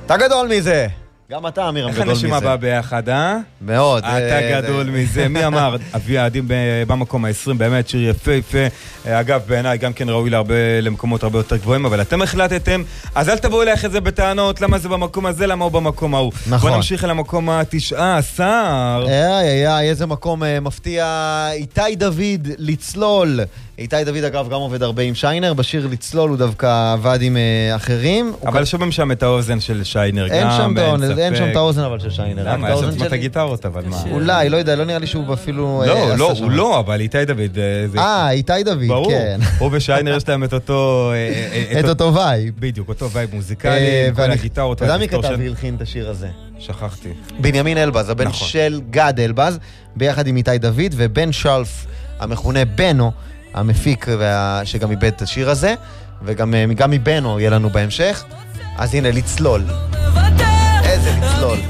אתה גדול מזה. גם אתה, אמירם, גדול מזה. איך אנשים הבא ביחד, אה? מאוד. אתה גדול מזה. מי אמר? אבי העדים במקום ה-20, באמת שיר יפה יפה. אגב, בעיניי גם כן ראוי למקומות הרבה יותר גבוהים, אבל אתם החלטתם, אז אל תבואו אליך את זה בטענות, למה זה במקום הזה, למה הוא במקום ההוא. נכון. בוא נמשיך למקום ה-19. איזה מקום מפתיע. איתי דוד, לצלול. איתי דוד אגב גם עובד הרבה עם שיינר, בשיר לצלול הוא דווקא עבד עם אחרים. אבל שומעים שם את האוזן של שיינר, אין שם את האוזן אבל של שיינר. למה? יש שם את הגיטרות, אבל מה? אולי, לא יודע, לא נראה לי שהוא אפילו... לא, הוא לא, אבל איתי דוד... איתי דוד, כן. ברור, הוא ושיינר יש להם את אותו... את אותו וייב. בדיוק, אותו וייב מוזיקלי, כל הגיטרות. אתה יודע מי כתב והלחין את השיר הזה? שכחתי. בנימין אלבז, הבן של גד אלבז, ביחד עם איתי דוד, ובן שלף, המכונה בנו, המפיק שגם איבד את השיר הזה, וגם מבנו יהיה לנו בהמשך. אז הנה, לצלול.